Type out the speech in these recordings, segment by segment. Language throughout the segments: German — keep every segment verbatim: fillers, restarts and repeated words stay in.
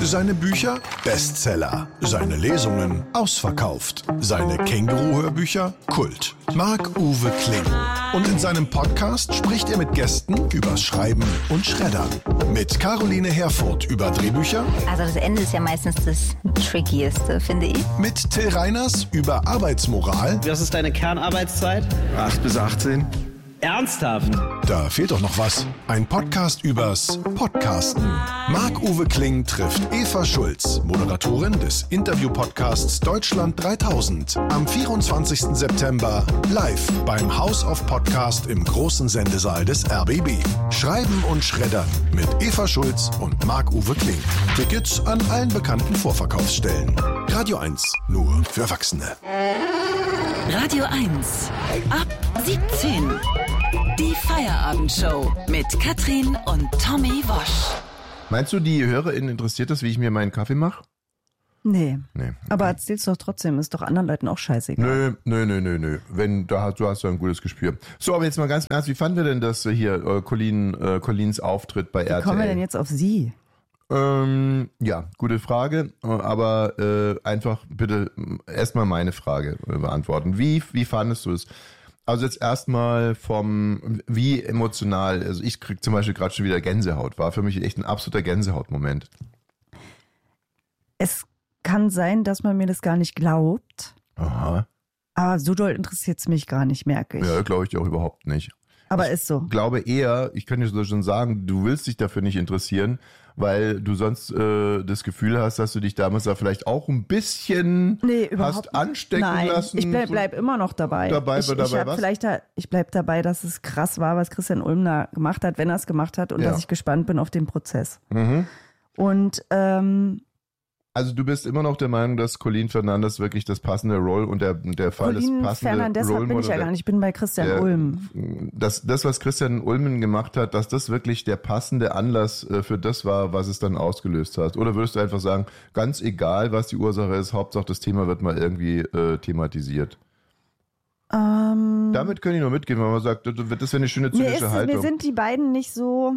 Seine Bücher Bestseller, seine Lesungen ausverkauft, seine Känguru-Hörbücher Kult. Marc-Uwe Kling. Und in seinem Podcast spricht er mit Gästen übers Schreiben und Schreddern. Mit Caroline Herfurth über Drehbücher. Also das Ende ist ja meistens das Trickieste, finde ich. Mit Till Reiners über Arbeitsmoral. Was ist deine Kernarbeitszeit? acht bis achtzehn. Ernsthaft? Da fehlt doch noch was. Ein Podcast übers Podcasten. Marc-Uwe Kling trifft Eva Schulz, Moderatorin des Interview-Podcasts Deutschland dreitausend. Am vierundzwanzigsten September live beim House of Podcast im großen Sendesaal des R B B. Schreiben und Schreddern mit Eva Schulz und Marc-Uwe Kling. Tickets an allen bekannten Vorverkaufsstellen. Radio eins, nur für Erwachsene. Radio eins. Ab siebzehn. Die Feierabendshow mit Katrin und Tommy Wosch. Meinst du, die HörerInnen interessiert das, wie ich mir meinen Kaffee mache? Nee. Nee. Okay. Aber erzähl's doch trotzdem, ist doch anderen Leuten auch scheißegal. Nö, nö, nö, nö, nö. Wenn, da hast, du hast ja ein gutes Gespür. So, aber jetzt mal ganz ernst, wie fanden wir denn das hier, äh, Colin, äh, Colins Auftritt bei Wie R T L? kommen wir denn jetzt auf Sie? Ähm, ja, gute Frage, aber äh, einfach bitte erstmal meine Frage äh, beantworten. Wie, wie fandest du es? Also jetzt erstmal vom, wie emotional, also ich krieg zum Beispiel gerade schon wieder Gänsehaut, war für mich echt ein absoluter Gänsehautmoment. Es kann sein, dass man mir das gar nicht glaubt, Aha. aber so doll interessiert es mich gar nicht, merke ich. Ja, glaube ich dir auch überhaupt nicht. Aber ich ist so. Ich glaube eher, ich kann dir so schon sagen, du willst dich dafür nicht interessieren, weil du sonst äh, das Gefühl hast, dass du dich damals da vielleicht auch ein bisschen nee, überhaupt hast anstecken Nein, lassen. ich bleib, bleib immer noch dabei. Dabei, ich, dabei ich, hab was? vielleicht da, ich bleib dabei, dass es krass war, was Christian Ulm da gemacht hat, wenn er es gemacht hat und Ja. dass ich gespannt bin auf den Prozess. Mhm. Und ähm, Also du bist immer noch der Meinung, dass Colin Fernandes wirklich das passende Role und der, der Fall Colin des passende Fernandes Role bin ich ja Model- gar nicht, ich bin bei Christian der- Ulm. Das, das, was Christian Ulmen gemacht hat, dass das wirklich der passende Anlass äh, für das war, was es dann ausgelöst hat? Oder würdest du einfach sagen, ganz egal, was die Ursache ist, Hauptsache das Thema wird mal irgendwie äh, thematisiert? Ähm, Damit kann ich nur mitgehen, wenn man sagt, das das wäre eine schöne mir, zynische ist, Haltung. mir sind die beiden nicht so...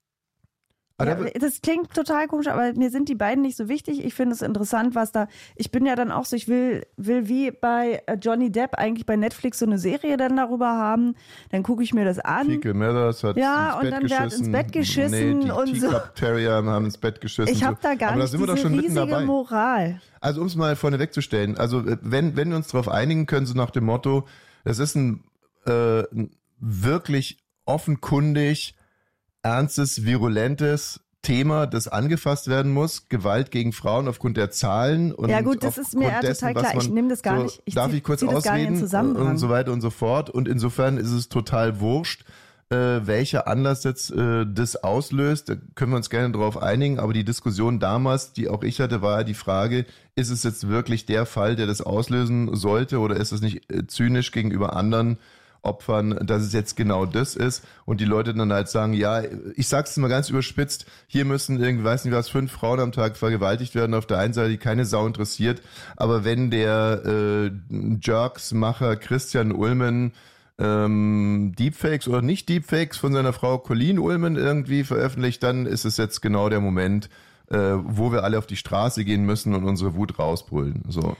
Ah, Ja, da- das klingt total komisch, aber mir sind die beiden nicht so wichtig. Ich finde es interessant, was da. Ich bin ja dann auch so, ich will, will wie bei äh, Johnny Depp eigentlich bei Netflix so eine Serie dann darüber haben. Dann gucke ich mir das an. Fecal Matters hat Ja, ins Bett und dann wird geschissen. ins Bett geschissen nee, die und so. Teacup Terrier haben ins Bett geschissen. Ich habe so. da gar Aber da nicht sind wir diese doch schon mitten riesige dabei. Moral. Also um es mal vorne wegzustellen, also äh, wenn, wenn wir uns darauf einigen können, so nach dem Motto, es ist ein, äh, ein wirklich offenkundig, ernstes, virulentes Thema, das angefasst werden muss, Gewalt gegen Frauen aufgrund der Zahlen und Ja gut, das ist mir ja aufgrund dessen, total was klar. man Ich nehme das gar so, nicht. Ich darf zieh- ich kurz zieh das gar nicht in ausreden Zusammenhang. und so weiter und so fort. Und insofern ist es total wurscht, äh, welcher Anlass jetzt äh, das auslöst. Da können wir uns gerne drauf einigen. Aber die Diskussion damals, die auch ich hatte, war ja die Frage, ist es jetzt wirklich der Fall, der das auslösen sollte, oder ist es nicht äh, zynisch gegenüber anderen Opfern, dass es jetzt genau das ist und die Leute dann halt sagen, ja, ich sag's mal ganz überspitzt, hier müssen irgendwie, weiß nicht was, fünf Frauen am Tag vergewaltigt werden auf der einen Seite, die keine Sau interessiert, aber wenn der äh, Jerks-Macher Christian Ulmen ähm, Deepfakes oder nicht Deepfakes von seiner Frau Colleen Ulmen irgendwie veröffentlicht, dann ist es jetzt genau der Moment, äh, wo wir alle auf die Straße gehen müssen und unsere Wut rausbrüllen. So.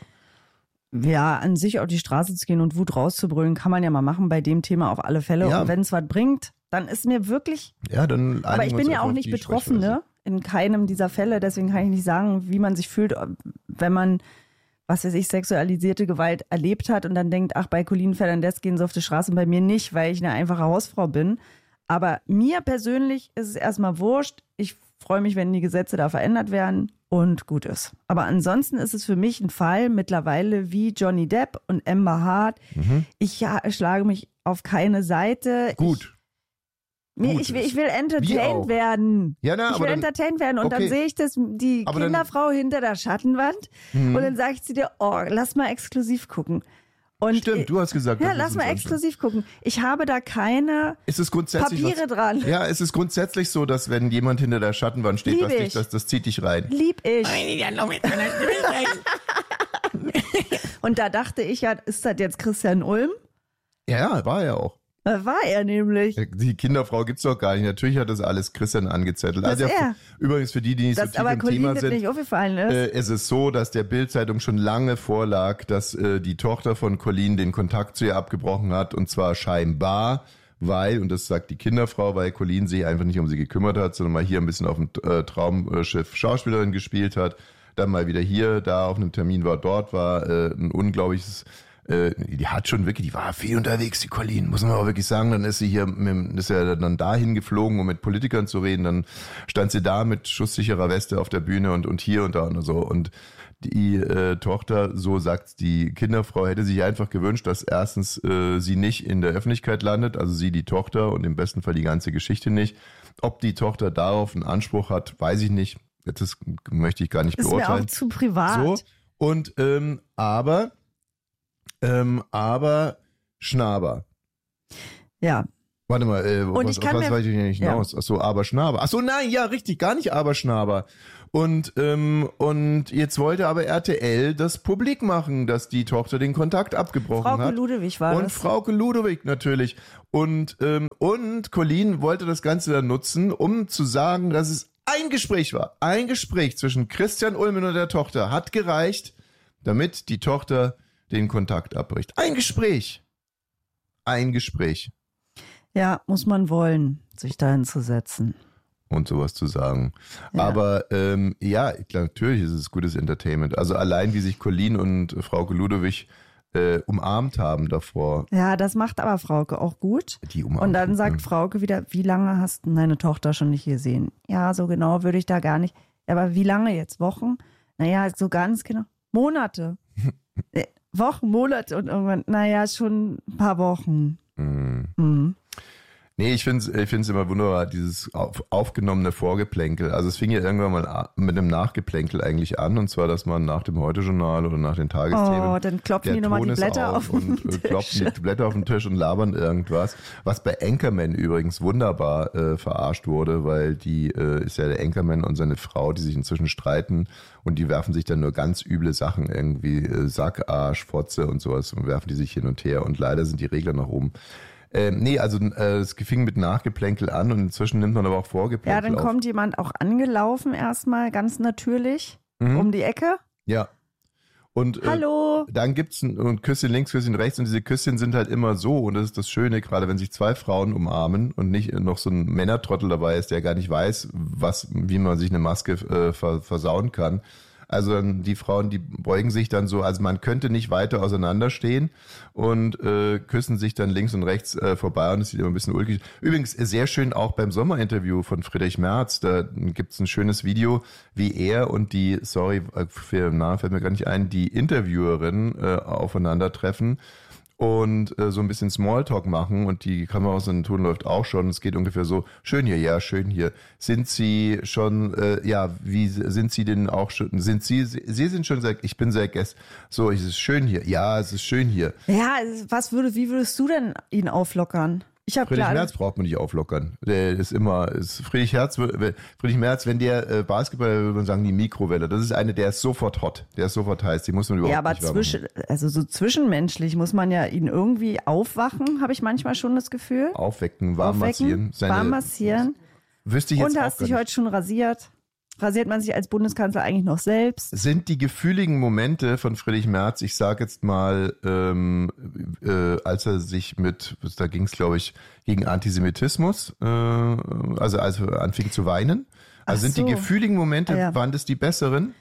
Ja, an sich auf die Straße zu gehen und Wut rauszubrüllen, kann man ja mal machen bei dem Thema auf alle Fälle. Ja. Und wenn es was bringt, dann ist mir wirklich... Ja, dann Aber ich einigen wir bin uns ja einfach auch auf nicht die Betroffene Sprechweise. in keinem dieser Fälle. Deswegen kann ich nicht sagen, wie man sich fühlt, wenn man, was weiß ich, sexualisierte Gewalt erlebt hat und dann denkt, ach, bei Colin Fernandes gehen sie auf die Straße und bei mir nicht, weil ich eine einfache Hausfrau bin. Aber mir persönlich ist es erstmal wurscht. Ich freue mich, wenn die Gesetze da verändert werden und gut ist. Aber ansonsten ist es für mich ein Fall mittlerweile wie Johnny Depp und Amber Hart. Mhm. Ich ja, schlage mich auf keine Seite. Gut. Ich, mir, Gut ich, will, ist. ich will Wie entertained auch. werden. Ja, na, ich aber will dann- entertained werden. Und okay. dann sehe ich das, die Aber dann- Kinderfrau hinter der Schattenwand Mhm. und dann sage ich zu dir, oh, lass mal exklusiv gucken. Und Stimmt, du hast gesagt, ja, das ist lass mal uns exklusiv gucken. Ich habe da keine Ist es grundsätzlich Papiere was, dran. Ja, es ist grundsätzlich so, dass wenn jemand hinter der Schattenwand steht, Lieb was dich, ich. das, das zieht dich rein. Lieb ich. Und da dachte ich ja, ist das jetzt Christian Ulm? Ja, war er auch. Das war er nämlich. Die Kinderfrau gibt's doch gar nicht. Natürlich hat das alles Christian angezettelt. Das Also ist er. Übrigens für die, die nicht Das so tief aber im Colin Thema das sind. nicht aufgefallen ist. Äh, es ist so, dass der Bild-Zeitung schon lange vorlag, dass äh, die Tochter von Colin den Kontakt zu ihr abgebrochen hat und zwar scheinbar, weil, und das sagt die Kinderfrau, weil Colin sich einfach nicht um sie gekümmert hat, sondern mal hier ein bisschen auf dem äh, Traumschiff Schauspielerin gespielt hat, dann mal wieder hier, da auf einem Termin war, dort war äh, ein unglaubliches, äh, die hat schon wirklich, die war viel unterwegs, die Colin, muss man auch wirklich sagen, dann ist sie hier, mit, ist ja dann dahin geflogen, um mit Politikern zu reden, dann stand sie da mit schusssicherer Weste auf der Bühne und, und hier und da und so und die äh, Tochter, so sagt die Kinderfrau, hätte sich einfach gewünscht, dass erstens äh, sie nicht in der Öffentlichkeit landet, also sie die Tochter und im besten Fall die ganze Geschichte nicht. Ob die Tochter darauf einen Anspruch hat, weiß ich nicht. Das möchte ich gar nicht ist beurteilen. Ist mir auch zu privat. So, und ähm, aber, ähm, aber Schnaber. Ja. Warte mal, äh, Und was, ich kann auf was mir- weiß ich nicht ja. hinaus? Achso, aber Schnaber. Achso, nein, ja, richtig, gar nicht aber Schnaber. Und, ähm, und jetzt wollte aber R T L das publik machen, dass die Tochter den Kontakt abgebrochen Frauke hat. Ludewig war Und das. Frauke Ludewig natürlich. Und, ähm, und Colin wollte das Ganze dann nutzen, um zu sagen, dass es ein Gespräch war. Ein Gespräch zwischen Christian Ulmen und der Tochter hat gereicht, damit die Tochter den Kontakt abbricht. Ein Gespräch. Ein Gespräch. Ja, muss man wollen, sich da hinzusetzen. Und sowas zu sagen. Ja. Aber ähm, ja, klar, natürlich ist es gutes Entertainment. Also allein wie sich Colin und Frauke Ludewig äh, umarmt haben davor. Ja, das macht aber Frauke auch gut. Die umarmt. Und dann sagt ne? Frauke wieder, wie lange hast du deine Tochter schon nicht gesehen? Ja, so genau würde ich da gar nicht. Aber wie lange jetzt? Wochen? Naja, so ganz genau. Monate. Äh, Wochen, Monate und irgendwann, naja, schon ein paar Wochen. Mhm. Mhm. Nee, ich finde es ich find's immer wunderbar, dieses auf, aufgenommene Vorgeplänkel. Also es fing ja irgendwann mal a- mit einem Nachgeplänkel eigentlich an, und zwar, dass man nach dem Heute-Journal oder nach den Tagesthemen Oh, dann klopfen der die nochmal Ton die ist Blätter auf, und den äh, Tisch. klopfen die Blätter auf den Tisch und labern irgendwas. Was bei Anchorman übrigens wunderbar äh, verarscht wurde, weil die äh, ist ja der Anchorman und seine Frau, die sich inzwischen streiten und die werfen sich dann nur ganz üble Sachen, irgendwie äh, Sack, Arsch, Fotze und sowas, und werfen die sich hin und her und leider sind die Regler nach oben. Ähm, nee, also äh, es fing mit Nachgeplänkel an und inzwischen nimmt man aber auch Ja, Vorgeplänkel dann auf. kommt jemand auch angelaufen erstmal, ganz natürlich, Mhm. um die Ecke. Ja. Und äh, Hallo. dann gibt's ein, ein Küsschen links, Küsschen rechts und diese Küsschen sind halt immer so, und das ist das Schöne, gerade wenn sich zwei Frauen umarmen und nicht noch so ein Männertrottel dabei ist, der gar nicht weiß, was, wie man sich eine Maske äh, ver, versauen kann. Also dann die Frauen, die beugen sich dann so, also man könnte nicht weiter auseinanderstehen und äh, küssen sich dann links und rechts äh, vorbei und es sieht immer ein bisschen ulkig. Übrigens sehr schön auch beim Sommerinterview von Friedrich Merz, da gibt's ein schönes Video, wie er und die, sorry, für den Namen fällt mir gar nicht ein, die Interviewerin äh, aufeinandertreffen und äh, so ein bisschen Smalltalk machen und die Kamera aus dem Ton läuft auch schon. Es geht ungefähr so, schön hier, ja, schön hier. Sind Sie schon, äh, ja, wie sind Sie denn auch schon, sind Sie, Sie sind schon sehr, ich bin sehr gest, so, es ist schön hier, ja, es ist schön hier. Ja, was würde, wie würdest du denn ihn auflockern? Ich habe Friedrich klar. Merz braucht man nicht auflockern. Der ist immer, ist Friedrich Herz, Friedrich Merz, wenn der äh, Basketballer, würde man sagen, die Mikrowelle. Das ist eine, der ist sofort hot, der ist sofort heiß, die muss man überhaupt Ja, aber nicht warm zwischen, also so zwischenmenschlich muss man ja ihn irgendwie aufwachen, habe ich manchmal schon das Gefühl. machen. Aufwecken, warm massieren. Aufwecken, warm massieren. Wüsste ich jetzt Und auch hast gar dich nicht. heute schon rasiert? Rasiert man sich als Bundeskanzler eigentlich noch selbst? Sind die gefühligen Momente von Friedrich Merz, ich sage jetzt mal, ähm, äh, als er sich mit, da ging es glaube ich, gegen Antisemitismus, äh, also als er anfing zu weinen. Also Ach sind so. die gefühligen Momente, Ah, ja. waren das die besseren?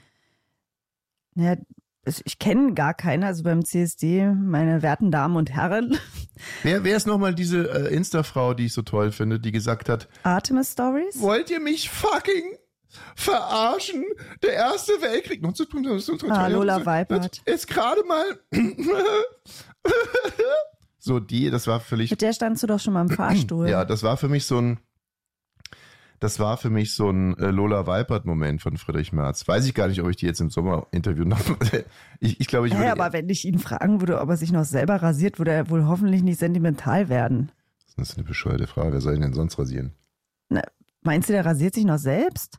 Ja, es- ich kenne gar keine, also beim C S D, meine werten Damen und Herren. Wer, wer ist nochmal diese äh, Insta-Frau, die ich so toll finde, die gesagt hat, Artemis Stories? wollt ihr mich fucking verarschen? Der Erste Weltkrieg. Ah, Lola Weipert. Ist gerade mal... So die, das war völlig... Mit der standst du doch schon mal im Fahrstuhl. Ja, das war für mich so ein, das war für mich so ein äh, Lola Weipert-Moment von Friedrich Merz. Weiß ich gar nicht, ob ich die jetzt im Sommerinterview noch. ich, ich glaube, ich würde. Ja, aber wenn ich ihn fragen würde, ob er sich noch selber rasiert, würde er wohl hoffentlich nicht sentimental werden. Das ist eine bescheuerte Frage. Wer soll ihn denn sonst rasieren? Na, meinst du, der rasiert sich noch selbst?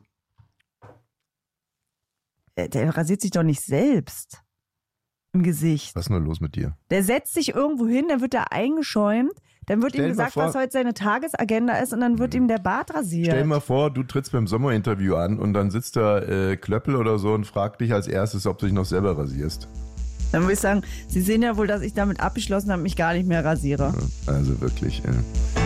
Der, der rasiert sich doch nicht selbst im Gesicht. Was ist nur los mit dir? Der setzt sich irgendwo hin, dann wird er eingeschäumt, Dann wird Stell ihm dir mal gesagt, vor- was heute seine Tagesagenda ist und dann wird ihm der Bart rasiert. Stell dir mal vor, du trittst beim Sommerinterview an und dann sitzt da äh, Klöppel oder so und fragt dich als erstes, ob du dich noch selber rasierst. Dann würde ich sagen, Sie sehen ja wohl, dass ich damit abgeschlossen habe, mich gar nicht mehr rasiere. Also wirklich. Äh.